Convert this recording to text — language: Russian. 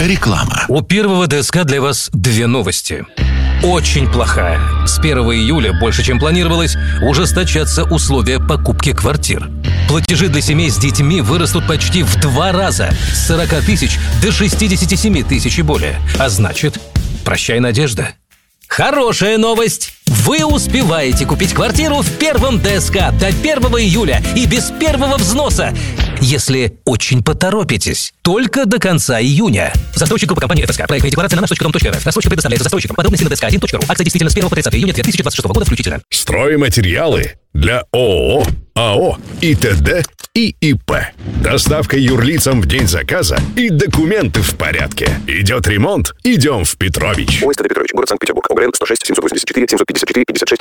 Реклама. У первого ДСК для вас две новости. Очень плохая. С 1 июля, больше чем планировалось, ужесточатся условия покупки квартир. Платежи для семей с детьми вырастут почти в 2 раза, с 40 тысяч до 67 тысяч и более. А значит, прощай, надежда. Хорошая новость! Вы успеваете купить квартиру в первом ДСК до 1 июля и без первого взноса, если очень поторопитесь. Только до конца июня. Застройщик группы компании ФСК. Проектная декларация на наш.com.рф. Рассрочка предоставляется застройщикам. Подробности на dsk1.ru. Акция действительно с 1 по 30 июня 2026 года включительно. Стройматериалы для ООО, АО, ИТД и ИП. Доставка юрлицам в день заказа и документы в порядке. Идет ремонт? Идем в Петрович. ОСТ Петрович, город Санкт-Петербург. ОГРН 106 784 754 56